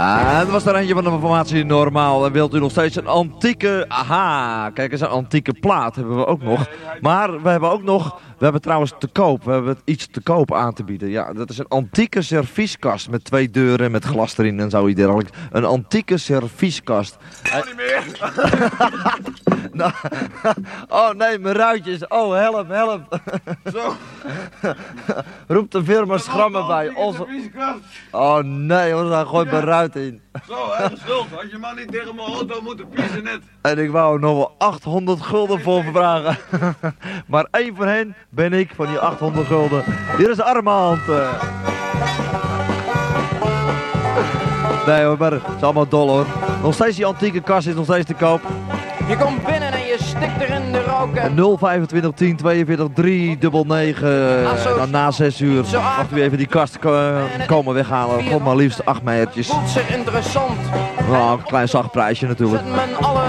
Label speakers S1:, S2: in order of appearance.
S1: Dat was er eentje van de formatie normaal. En wilt u nog steeds een antieke... Aha, kijk eens, een antieke plaat hebben we ook nog. Maar we hebben ook nog... We hebben trouwens te koop. We hebben iets te koop aan te bieden. Ja, dat is een antieke servieskast met 2 deuren met glas erin en zo dergelijks. Een antieke servieskast.
S2: Niet meer.
S1: Nou, oh nee, mijn ruitjes. Oh, help, help.
S2: Zo.
S1: Roep de firma Schrammen bij. Oh nee hoor, daar gooit mijn ruit in.
S2: Zo, erg schuld. Had je maar niet tegen mijn auto moeten piezen net.
S1: En ik wou nog wel 800 gulden voor vragen. Maar één van hen ben ik, van die 800 gulden. Hier is Armand. Nee hoor, maar het is allemaal dol hoor. Nog steeds die antieke kast is nog steeds te koop.
S3: Je komt binnen en je stikt er in de rook.
S1: 025 10 42 399. Dan na 6 uur mag u even die kast komen weghalen. Voor maar liefst 8 metertjes.
S3: Voelt zich interessant.
S1: Nou, een klein zacht prijsje natuurlijk.
S3: Zet men alle